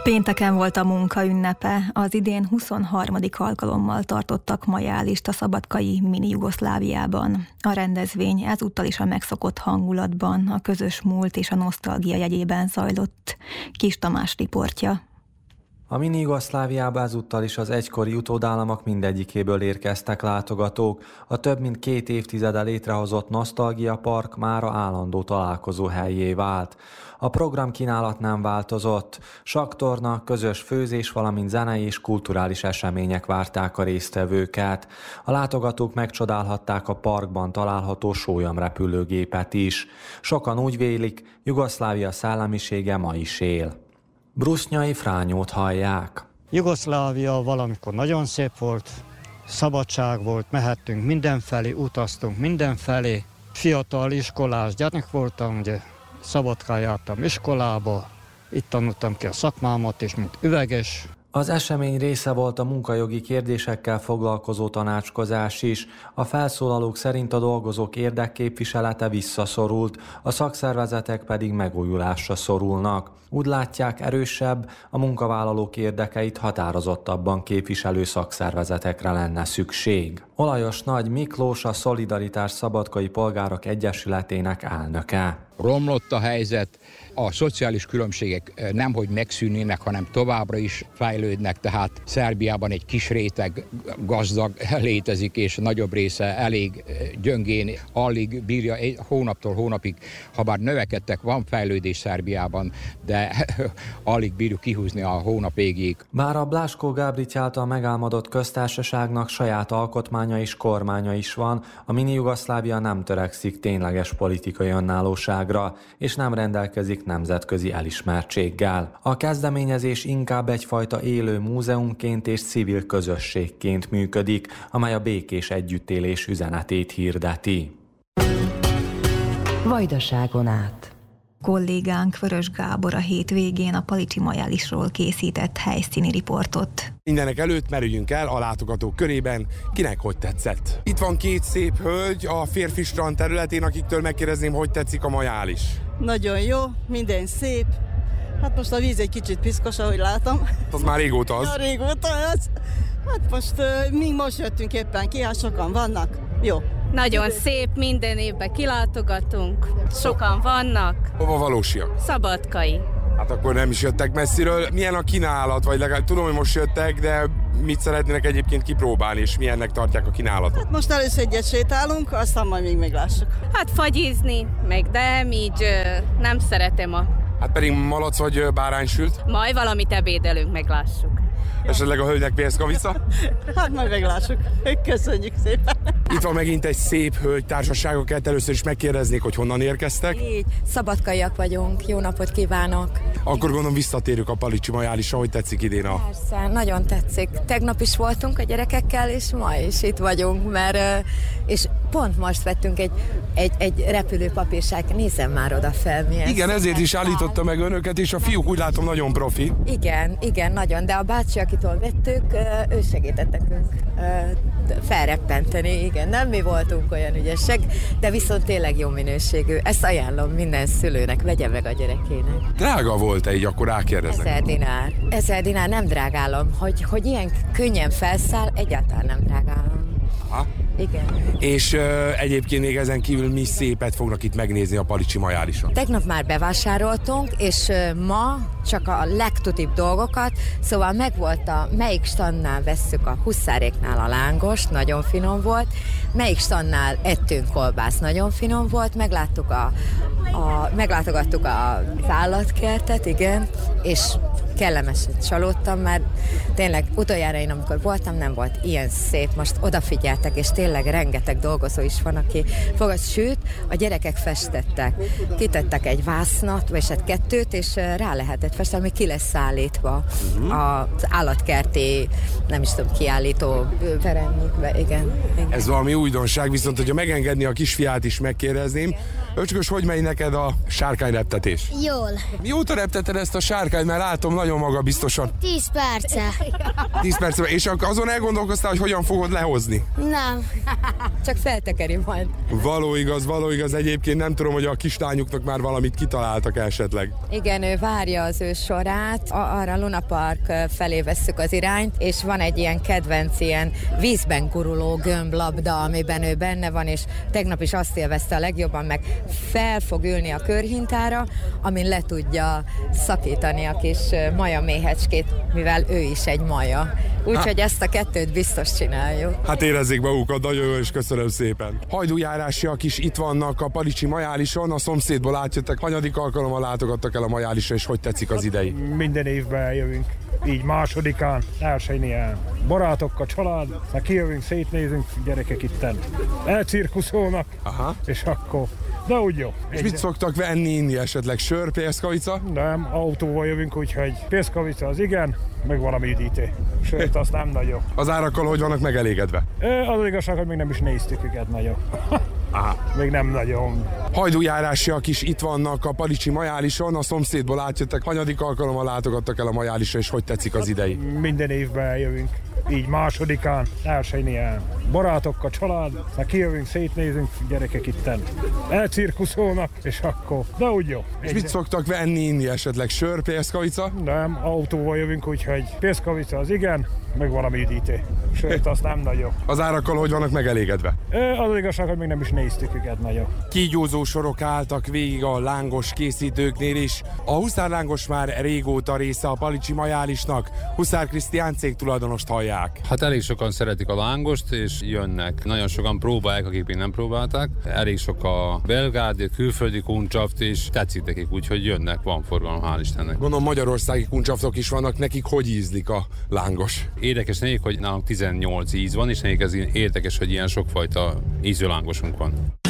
Pénteken volt a munka ünnepe. Az idén 23. alkalommal tartottak majálist a szabadkai mini Jugoszláviában. A rendezvény ezúttal is a megszokott hangulatban, a közös múlt és a nosztalgia jegyében zajlott. Kis Tamás riportja. A mini Jugoszláviába ezúttal is az egykori utódállamok mindegyikéből érkeztek látogatók. A több mint 2 évtizede létrehozott Nosztalgia Park mára állandó találkozó hellyé vált. A programkínálat nem változott. Sakktorna, közös főzés, valamint zenei és kulturális események várták a résztvevőket. A látogatók megcsodálhatták a parkban található sólyomrepülőgépet is. Sokan úgy vélik, Jugoszlávia szellemisége ma is él. Brusznyai Frányót hallják. Jugoszlávia valamikor nagyon szép volt, szabadság volt, mehettünk mindenfelé, utaztunk mindenfelé. Fiatal iskolás gyerek voltam, ugye Szabadkán jártam iskolába, itt tanultam ki a szakmámat is, mint üveges. Az esemény része volt a munkajogi kérdésekkel foglalkozó tanácskozás is. A felszólalók szerint a dolgozók érdekképviselete visszaszorult, a szakszervezetek pedig megújulásra szorulnak. Úgy látják, erősebb, a munkavállalók érdekeit határozottabban képviselő szakszervezetekre lenne szükség. Olajos Nagy Miklós, a Szolidaritás Szabadkai Polgárok Egyesületének elnöke. Romlott a helyzet, a szociális különbségek nemhogy megszűnnének, hanem továbbra is fejlődnek, tehát Szerbiában egy kis réteg gazdag létezik, és nagyobb része elég gyöngén, alig bírja hónaptól hónapig, ha bár növekedtek, van fejlődés Szerbiában, de alig bírjuk kihúzni a hónap végéig. Bár a Bláskó Gábrics által megálmodott köztársaságnak saját alkotmánya és kormánya is van, a mini Jugoszlávia nem törekszik tényleges politikai önállóságra, és nem rendelkezik nemzetközi elismertséggel. A kezdeményezés inkább egyfajta élő múzeumként és civil közösségként működik, amely a békés együttélés üzenetét hirdeti. Vajdaságon át. Kollégánk Vörös Gábor a hétvégén a Palicsi majálisról készített helyszíni riportot. Mindenek előtt merüljünk el a látogatók körében, kinek hogy tetszett. Itt van 2 szép hölgy a férfi strand területén, akiktől megkérdezném, hogy tetszik a majális. Nagyon jó, minden szép. Hát most a víz egy kicsit piszkos, ahogy látom. Az már régóta az. Ja, régóta az. Hát most mi most jöttünk éppen ki, hát sokan vannak. Jó. Nagyon szép, minden évben kilátogatunk, sokan vannak. Hova valósiak? Szabadkai. Hát akkor nem is jöttek messziről. Milyen a kínálat, vagy legalább tudom, hogy most jöttek, de mit szeretnének egyébként kipróbálni, és milyennek tartják a kínálatot? Hát most először egyet sétálunk, aztán majd még meglássuk. Hát fagyizni, meg de így nem szeretem a... Hát pedig malac vagy báránysült? Majd valamit ebédelünk, meglássuk. Esetleg a hölgynek pénzkavica? Hát majd meglássuk. Köszönjük szépen. Itt van megint egy szép hölgy társaságokat, először is megkérdeznék, hogy honnan érkeztek. Így, szabadkaiak vagyunk, jó napot kívánok. Akkor gondolom visszatérünk a Palicsi majálisra, hogy tetszik idén a... Persze, nagyon tetszik. Tegnap is voltunk a gyerekekkel, és ma is itt vagyunk, mert és pont most vettünk egy repülőpapírság, nézem már oda fel, milyen. Igen, ezért is állította meg önöket, és a fiúk úgy látom nagyon profi. Igen, nagyon, de a bácsi, akitől vettük, ő segített nekünk felreppenteni, igen, nem mi voltunk olyan ügyesek, de viszont tényleg jó minőségű. Ezt ajánlom minden szülőnek, vegye meg a gyerekének. Drága volt-e így, akkor rákérdeznek? 1000 dinár. 1000 dinár, nem drágálom, hogy ilyen könnyen felszáll, egyáltalán nem drágálom. Aha. Igen. És egyébként még ezen kívül mi szépet fognak itt megnézni a Palicsi majálison? Tegnap már bevásároltunk, és ma csak a legtutibb dolgokat, szóval megvolt melyik standnál vesszük a Huszáréknál a lángos, nagyon finom volt, melyik standnál ettünk kolbász, nagyon finom volt, meglátogattuk az állatkertet, igen, és kellemesen csalódtam, mert tényleg utoljára én, amikor voltam, nem volt ilyen szép. Most odafigyeltek, és tényleg rengeteg dolgozó is van, aki fogad, sőt, a gyerekek festettek. Kitettek egy vásznat, vagy hát 2, és rá lehetett festeni, ami ki lesz szállítva az állatkerti, nem is tudom, kiállító veremnyikbe, igen. Ez valami újdonság, viszont hogyha megengedni a kisfiát is megkérdezném. Öcskös, hogy megy neked a sárkányreptetés? Jól. Mióta repteted ezt a sárkányt, mert látom, nagyon nagyon magabiztosan? 10 perce. 10 perce. És azon elgondolkoztál, hogy hogyan fogod lehozni? Nem. Csak feltekeri majd. Való igaz. Egyébként nem tudom, hogy a kislányuknak már valamit kitaláltak esetleg. Igen, ő várja az ő sorát. Arra Luna Park felé vesszük az irányt, és van egy ilyen kedvenc, ilyen vízben guruló gömblabda, amiben ő benne van, és tegnap is azt élvezte a legjobban, meg fel fog ülni a körhintára, amin le tudja szakítani a kis maja méhecskét, mivel ő is egy maja. Úgyhogy ezt a kettőt biztos csináljuk. Hát érezzék magukat, nagyon jó, és köszönöm szépen. Hajdújárásiak is itt vannak a Palicsi Majálison, a szomszédból átjöttek. Hanyadik alkalommal látogattak el a Majálisra, és hogy tetszik az idei? Minden évben jövünk, így másodikán, elsőn ilyen barátokkal, család, hát kijövünk, szétnézünk, gyerekek itten elcirkuszolnak, és akkor, de úgy jó. És mit szoktak venni, inni esetleg? Sör, pészkavica? Nem, autóval jövünk, úgyhogy pészkavica az igen, meg valami üdítő. Sőt, azt nem nagyon. Az árakkal hogy vannak megelégedve? Az igazság, hogy még nem is néztük őket nagyon. Még nem nagyon. Hajdújárásiak is itt vannak a Palicsi Majálison, a szomszédból átjöttek. Hanyadik alkalommal látogattak el a Majálisra, és hogy tetszik az idei? Minden évben jövünk, így másodikán, elsőn ilyen barátokkal, család, hát kijövünk, szétnézünk, gyerekek itten elcirkuszolnak, és akkor, de úgy jó. És mit szoktak venni, inni esetleg? Sör, pészkavica? Nem, autóval jövünk, úgyhogy pészkavica az igen, meg valami üdítő. Sőt, azt nem nagyon. Az árakkal hogy vannak megelégedve? Az igazság, hogy még nem is néztük őket nagyon. Kígyózó sorok álltak végig a lángos készítőknél is. A Huszár lángos már régóta része a Palicsi Majálisnak. Huszár Krisztián cégtulajdonost hallják. Hát elég sokan szeretik a lángost, és jönnek. Nagyon sokan próbálják, akik még nem próbálták. Elég sok a belgád, külföldi kuncsaft, és tetszik nekik, úgyhogy jönnek, van forgalom, hál' Istennek. Gondolom magyarországi kuncsaftok is vannak, nekik hogy ízlik a lángos? Érdekes nekik, hogy nálunk 18 íz van, és nekik ez érdekes, hogy ilyen sokfajta ízű lángosunk van.